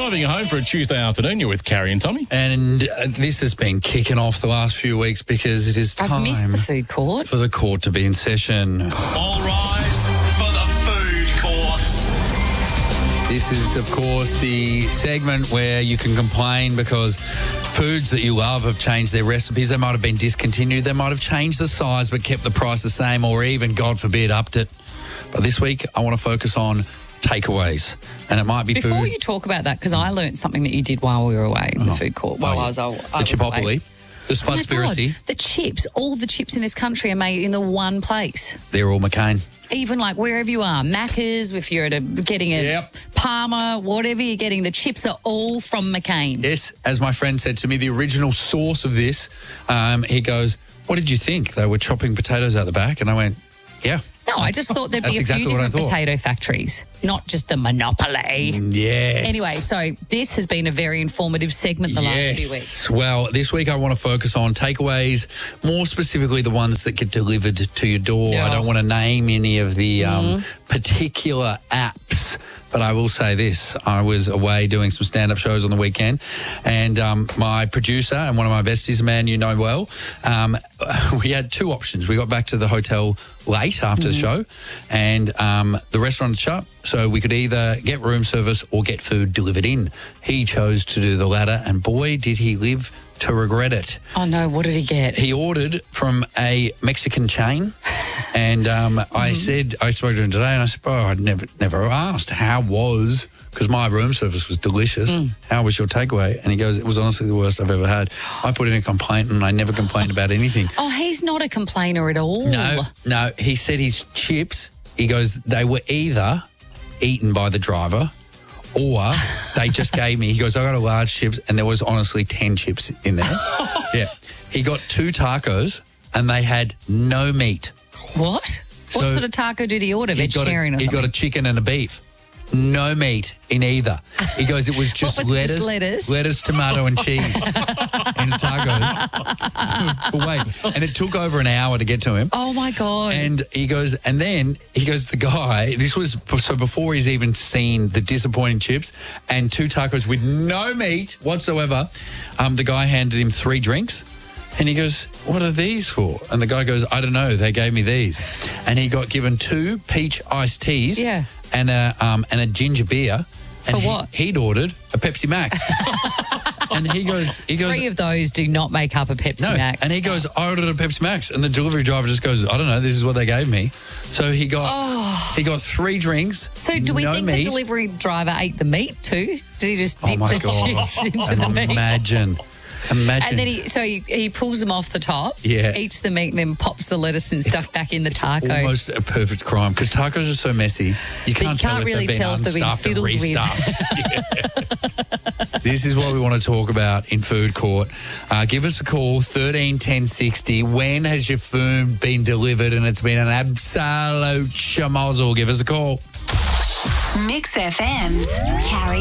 Driving home for a Tuesday afternoon, you're with Carrie and Tommy. And this has been kicking off the last few weeks because it is time I've missed the food court. for the court to be in session. All rise for the food court. This is, of course, the segment where you can complain because foods that you love have changed their recipes. They might have been discontinued. They might have changed the size but kept the price the same, or even, God forbid, upped it. But this week, I want to focus on takeaways. And it might be Before food. you talk about that, because I learnt something that you did while we were away in the food court. While I was The away. Chipotle, the Oh my Spudspiracy, God, the chips, all the chips in this country are made in the one place. they're all McCain. Even like wherever you are, Macca's, if you're getting a Yep. Palmer, whatever you're getting, the chips are all from McCain. Yes, as my friend said to me, the original source of this, he goes, "What did you think? They were chopping potatoes out the back?" And I went, "Yeah." No, I just thought there'd be That's a exactly few what I different thought. potato factories, not just the monopoly. Yes. Anyway, so this has been a very informative segment the last few weeks. Well, this week I want to focus on takeaways, more specifically the ones that get delivered to your door. Yeah. I don't want to name any of the particular apps, but I will say this. I was away doing some stand-up shows on the weekend, and my producer and one of my besties, a man you know well, we had two options. We got back to the hotel late after the show, and the restaurant had shut, so we could either get room service or get food delivered in. He chose to do the latter, and boy, did he live to regret it. Oh no, what did he get? He ordered from a Mexican chain, and I spoke to him today, and I said, "Oh, I'd never asked how was." Because my room service was delicious. How was your takeaway? And he goes, "It was honestly the worst I've ever had. I put in a complaint and I never complained about anything." Oh, he's not a complainer at all. No. He said his chips, he goes, they were either eaten by the driver or they just gave me, he goes, "I got a large chips," and there was honestly 10 chips in there. Yeah. He got 2 tacos and they had no meat. What? What So sort of taco did he order? Vegetarian or He something? got a chicken and a beef. No meat in either. He goes, it was just was it, just lettuce? Tomato and cheese in a taco. But wait, and it took over an hour to get to him. Oh my God. And he goes, the guy, this was, so before he's even seen the disappointing chips and 2 tacos with no meat whatsoever, the guy handed him 3 drinks. And he goes, "What are these for?" And the guy goes, "I don't know. They gave me these." And he got given 2 peach iced teas and a ginger beer. And For what? He'd ordered a Pepsi Max. And he goes, 3 of those do not make up a Pepsi no. Max. And he goes, "I ordered a Pepsi Max." And the delivery driver just goes, "I don't know. This is what they gave me." So he got 3 drinks. So do we no think meat. the delivery driver ate the meat too? Did he just dip my the God. chips into the meat? Imagine. And then he pulls them off the top, Yeah. eats the meat, and then pops the lettuce and stuff back in the taco. Almost a perfect crime because tacos are so messy. You can't really tell if they've been unstuffed and fiddled with. restuffed. This is what we want to talk about in food court. Give us a call, 13 10 60. When has your food been delivered and it's been an absolute schmozzle? Give us a call. Mix FM's Carrie